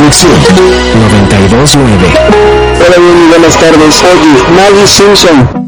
Conexión 92.9. Hola, bien, buenas tardes. Oye, Maggie Simpson.